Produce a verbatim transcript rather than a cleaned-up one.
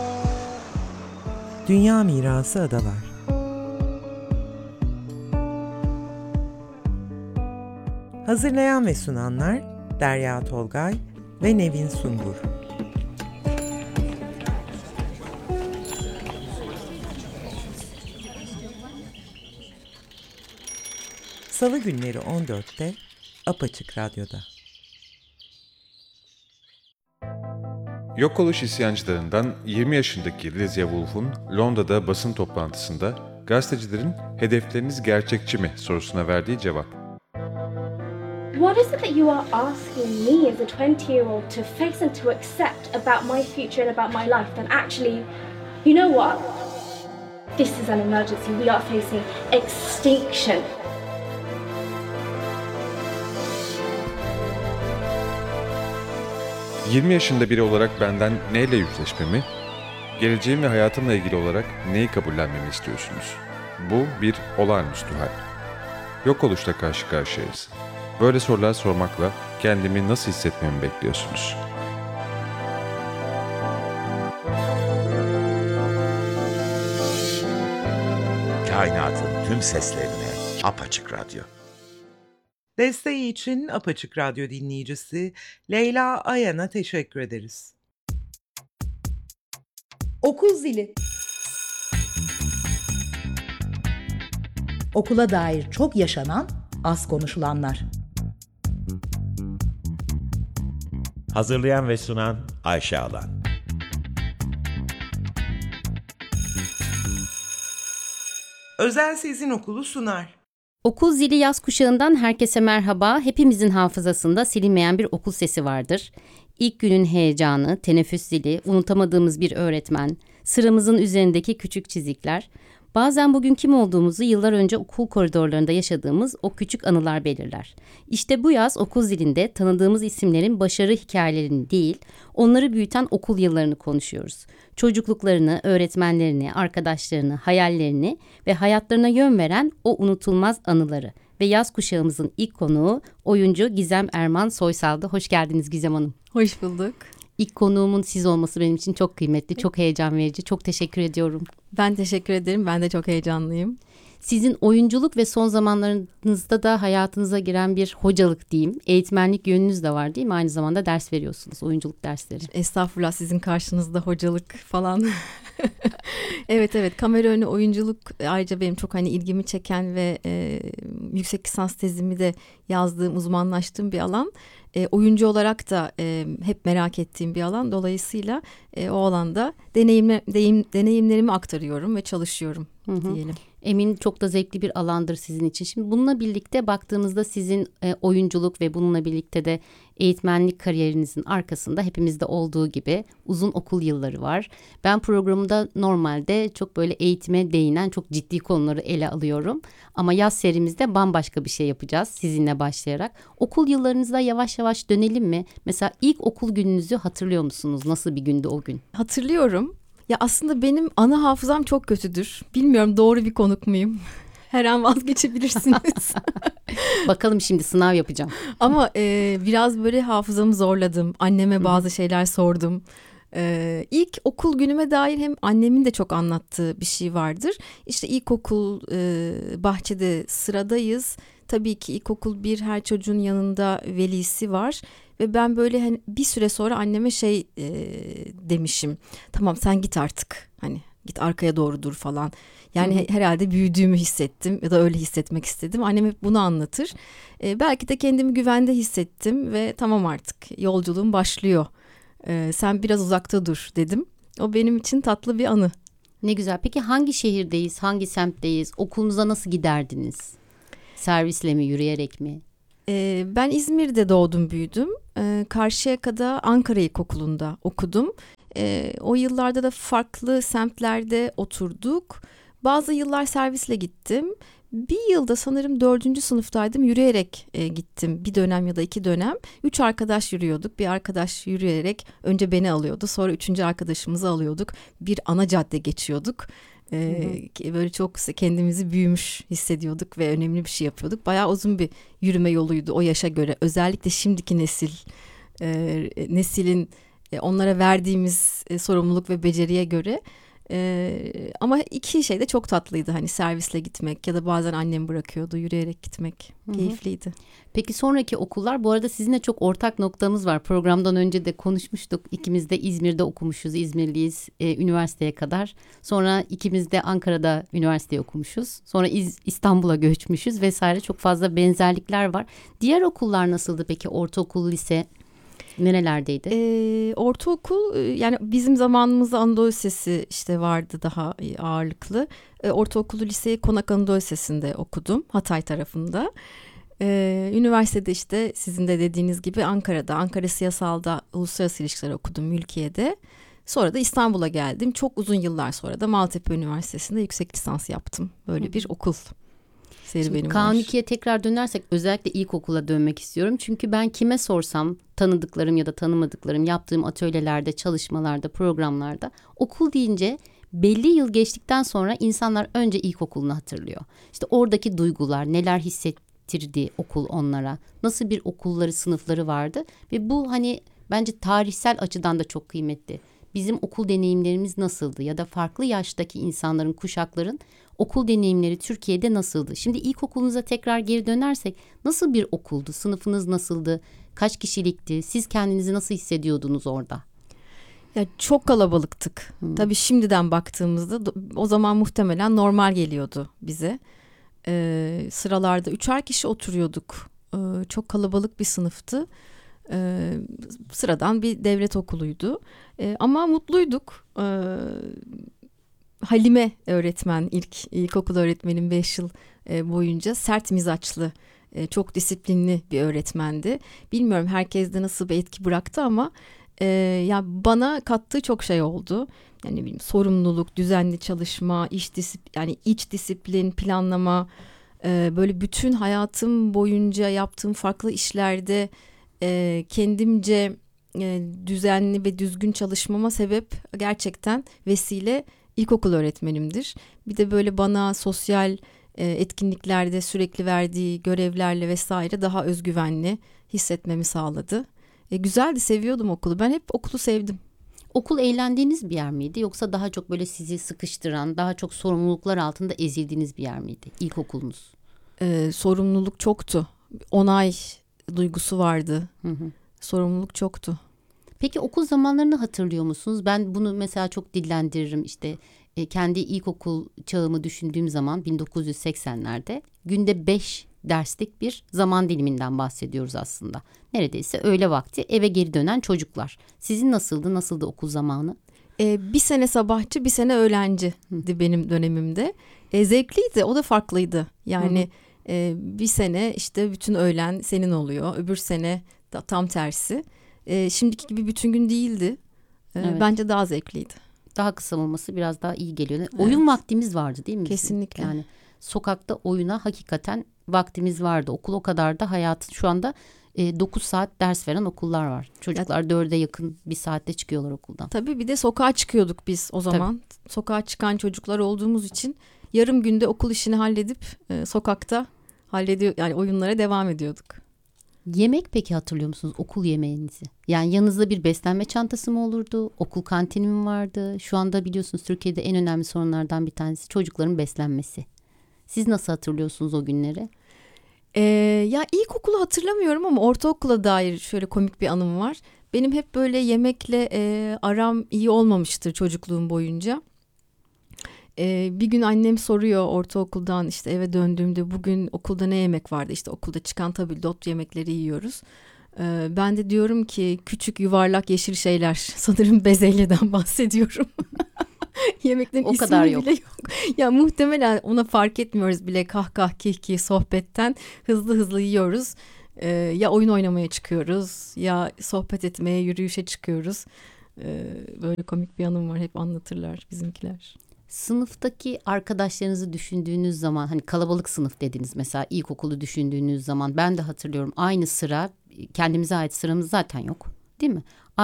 Dünya Mirası Adalar. Hazırlayan ve sunanlar Derya Tolgay ve Nevin Sungur. Salı günleri on dörtte Apaçık Radyo'da. Yok oluş isyancılarından yirmi yaşındaki Lizzie Wolf'un Londra'da basın toplantısında gazetecilerin hedefleriniz gerçekçi mi sorusuna verdiği cevap. What is it that you are asking me as a twenty-year-old to face and to accept about my future and about my life? Then actually, you know what? This is an emergency. We are facing extinction. yirmi yaşında biri olarak benden neyle yüzleşmemi, geleceğim ve hayatımla ilgili olarak neyi kabullenmemi istiyorsunuz? Bu bir olağanüstü hal. Yok oluşla karşı karşıyayız. Böyle sorular sormakla kendimi nasıl hissetmemi bekliyorsunuz? Kainatın tüm seslerine Apaçık Radyo. Desteği için Apaçık Radyo dinleyicisi Leyla Ayan'a teşekkür ederiz. Okul zili. Okula dair çok yaşanan, az konuşulanlar. Hazırlayan ve sunan Ayşe Alan. Özel Sezin Okulu sunar. Okul zili yaz kuşağından herkese merhaba. Hepimizin hafızasında silinmeyen bir okul sesi vardır. İlk günün heyecanı, teneffüs zili, unutamadığımız bir öğretmen, sıramızın üzerindeki küçük çizikler. Bazen bugün kim olduğumuzu yıllar önce okul koridorlarında yaşadığımız o küçük anılar belirler. İşte bu yaz okul zilinde tanıdığımız isimlerin başarı hikayelerini değil, onları büyüten okul yıllarını konuşuyoruz. Çocukluklarını, öğretmenlerini, arkadaşlarını, hayallerini ve hayatlarına yön veren o unutulmaz anıları. Ve yaz kuşağımızın ilk konuğu oyuncu Gizem Erman Soysal'dı. Hoş geldiniz Gizem Hanım. Hoş bulduk. İlk konuğumun siz olması benim için çok kıymetli, çok heyecan verici. Çok teşekkür ediyorum. Ben teşekkür ederim. Ben de çok heyecanlıyım. Sizin oyunculuk ve son zamanlarınızda da hayatınıza giren bir hocalık diyeyim. Eğitmenlik yönünüz de var değil mi? Aynı zamanda ders veriyorsunuz, oyunculuk dersleri. Estağfurullah, sizin karşınızda hocalık falan. Evet evet, kamera önü oyunculuk ayrıca benim çok hani ilgimi çeken ve e, yüksek lisans tezimi de yazdığım, uzmanlaştığım bir alan. E, oyuncu olarak da e, hep merak ettiğim bir alan. Dolayısıyla e, o alanda deneyimle, deyim, deneyimlerimi aktarıyorum ve çalışıyorum Hı hı. diyelim. Eminim çok da zevkli bir alandır sizin için. Şimdi bununla birlikte baktığımızda sizin e, oyunculuk ve bununla birlikte de eğitmenlik kariyerinizin arkasında hepimizde olduğu gibi uzun okul yılları var. Ben programda normalde çok böyle eğitime değinen çok ciddi konuları ele alıyorum. Ama yaz serimizde bambaşka bir şey yapacağız sizinle başlayarak. Okul yıllarınızda yavaş yavaş dönelim mi? Mesela ilk okul gününüzü hatırlıyor musunuz? Nasıl bir gündü o gün? Hatırlıyorum. Ya aslında benim ana hafızam çok kötüdür. Bilmiyorum, doğru bir konuk muyum? Her an vazgeçebilirsiniz. Bakalım, şimdi sınav yapacağım. Ama e, biraz böyle hafızamı zorladım. Anneme bazı şeyler sordum. E, ilk okul günüme dair hem annemin de çok anlattığı bir şey vardır. İşte ilkokul e, bahçede sıradayız. Tabii ki ilkokul bir, her çocuğun yanında velisi var. Ve ben böyle hani bir süre sonra anneme şey e, demişim. Tamam, sen git artık. Hani git arkaya doğru dur falan. Yani Hı-hı. herhalde büyüdüğümü hissettim ya da öyle hissetmek istedim. Annem hep bunu anlatır. E, belki de kendimi güvende hissettim ve tamam, artık yolculuğum başlıyor. E, sen biraz uzakta dur dedim. O benim için tatlı bir anı. Ne güzel. Peki hangi şehirdeyiz, hangi semtteyiz? Okulunuza nasıl giderdiniz? Servisle mi, yürüyerek mi? Ee, ben İzmir'de doğdum, büyüdüm. Ee, Karşıyaka'da Ankara İlkokulu'nda okudum. Ee, o yıllarda da farklı semtlerde oturduk. Bazı yıllar servisle gittim. Bir yılda sanırım dördüncü sınıftaydım, yürüyerek e, gittim. Bir dönem ya da iki dönem. Üç arkadaş yürüyorduk. Bir arkadaş yürüyerek önce beni alıyordu. Sonra üçüncü arkadaşımızı alıyorduk. Bir ana cadde geçiyorduk. Ee, böyle çok kendimizi büyümüş hissediyorduk ve önemli bir şey yapıyorduk. Bayağı uzun bir yürüme yoluydu o yaşa göre. Özellikle şimdiki nesil e, neslin E, onlara verdiğimiz e, sorumluluk ve beceriye göre. E, ama iki şey de çok tatlıydı. Hani servisle gitmek ya da bazen annem bırakıyordu, yürüyerek gitmek. Hı hı. Keyifliydi. Peki sonraki okullar, bu arada sizinle çok ortak noktamız var. Programdan önce de konuşmuştuk. İkimiz de İzmir'de okumuşuz. İzmirliyiz e, üniversiteye kadar. Sonra ikimiz de Ankara'da üniversiteyi okumuşuz. Sonra İz- İstanbul'a göçmüşüz vesaire. Çok fazla benzerlikler var. Diğer okullar nasıldı peki? Ortaokul, lise nerelerdeydi? E, ortaokul e, yani bizim zamanımızda Anadolu Lisesi işte vardı daha e, ağırlıklı. E, ortaokulu, liseyi Konak Anadolu Lisesi'nde okudum. Hatay tarafında. Ee, üniversitede işte sizin de dediğiniz gibi Ankara'da, Ankara Siyasal'da uluslararası ilişkiler okudum, Mülkiye'de. Sonra da İstanbul'a geldim. Çok uzun yıllar sonra da Maltepe Üniversitesi'nde yüksek lisans yaptım. Böyle bir okul serüvenim var. Kanun ikiye tekrar dönersek özellikle ilkokula dönmek istiyorum. Çünkü ben kime sorsam, tanıdıklarım ya da tanımadıklarım, yaptığım atölyelerde, çalışmalarda, programlarda, okul deyince belli yıl geçtikten sonra insanlar önce ilkokulunu hatırlıyor. İşte oradaki duygular, neler hissettirdi okul onlara, nasıl bir okulları, sınıfları vardı ve bu hani bence tarihsel açıdan da çok kıymetli. Bizim okul deneyimlerimiz nasıldı ya da farklı yaştaki insanların, kuşakların okul deneyimleri Türkiye'de nasıldı? Şimdi ilkokulunuza tekrar geri dönersek nasıl bir okuldu? Sınıfınız nasıldı? Kaç kişilikti? Siz kendinizi nasıl hissediyordunuz orada? Ya çok kalabalıktık. Hmm. Tabii şimdiden baktığımızda o zaman muhtemelen normal geliyordu bize. Ee, sıralarda üçer kişi oturuyorduk. Ee, çok kalabalık bir sınıftı. Ee, sıradan bir devlet okuluydu. Ee, ama mutluyduk. Ee, Halime öğretmen, ilk ilkokul öğretmenim beş yıl e, boyunca sert mizaçlı, e, çok disiplinli bir öğretmendi. Bilmiyorum herkeste nasıl bir etki bıraktı ama e, ya bana kattığı çok şey oldu. Yani ne bileyim, sorumluluk, düzenli çalışma, iş disiplin, yani iç disiplin, planlama, e, böyle bütün hayatım boyunca yaptığım farklı işlerde e, kendimce e, düzenli ve düzgün çalışmama sebep gerçekten vesile İlkokul öğretmenimdir. Bir de böyle bana sosyal e, etkinliklerde sürekli verdiği görevlerle vesaire daha özgüvenli hissetmemi sağladı. E, güzeldi, seviyordum okulu. Ben hep okulu sevdim. Okul eğlendiğiniz bir yer miydi yoksa daha çok böyle sizi sıkıştıran, daha çok sorumluluklar altında ezildiğiniz bir yer miydi ilkokulunuz? E, sorumluluk çoktu. Onay duygusu vardı. Hı hı. Sorumluluk çoktu. Peki okul zamanlarını hatırlıyor musunuz? Ben bunu mesela çok dillendiririm. İşte e, kendi ilkokul çağımı düşündüğüm zaman bin dokuz yüz seksenlerde günde beş derslik bir zaman diliminden bahsediyoruz aslında. Neredeyse öğle vakti eve geri dönen çocuklar. Sizin nasıldı? Nasıldı okul zamanı? E, bir sene sabahçı, bir sene öğlenciydi benim dönemimde. E, zevkliydi, o da farklıydı. Yani e, bir sene işte bütün öğlen senin oluyor, öbür sene da tam tersi. E, şimdiki gibi bütün gün değildi. E, Evet. Bence daha zevkliydi. Daha kısa olması biraz daha iyi geliyor. Evet. Oyun vaktimiz vardı değil mi bizim? Kesinlikle. Yani sokakta oyuna hakikaten vaktimiz vardı. Okul o kadar da hayatın şu anda e, dokuz saat ders veren okullar var. Çocuklar dörde yakın bir saatte çıkıyorlar okuldan. Tabii bir de sokağa çıkıyorduk biz o zaman. Sokağa çıkan çocuklar olduğumuz için yarım günde okul işini halledip e, sokakta hallediyor, yani oyunlara devam ediyorduk. Yemek peki hatırlıyor musunuz okul yemeğinizi? Yani yanınızda bir beslenme çantası mı olurdu? Okul kantini mi vardı? Şu anda biliyorsunuz Türkiye'de en önemli sorunlardan bir tanesi çocukların beslenmesi. Siz nasıl hatırlıyorsunuz o günleri? Ee, ya ilkokulu hatırlamıyorum ama ortaokula dair şöyle komik bir anım var. Benim hep böyle yemekle e, aram iyi olmamıştır çocukluğum boyunca. Ee, bir gün annem soruyor ortaokuldan, işte eve döndüğümde bugün okulda ne yemek vardı? İşte okulda çıkan tabildot yemekleri yiyoruz. Ee, ben de diyorum ki küçük yuvarlak yeşil şeyler, sanırım bezelyeden bahsediyorum. Yemeklerin O ismi kadar bile yok. yok. Ya muhtemelen ona fark etmiyoruz bile, kahkah kihki sohbetten hızlı hızlı yiyoruz. Ee, ya oyun oynamaya çıkıyoruz ya sohbet etmeye, yürüyüşe çıkıyoruz. Ee, böyle komik bir anım var, hep anlatırlar bizimkiler. Sınıftaki arkadaşlarınızı düşündüğünüz zaman, hani kalabalık sınıf dediniz mesela, ilkokulu düşündüğünüz zaman ben de hatırlıyorum, aynı sıra, kendimize ait sıramız zaten yok değil mi?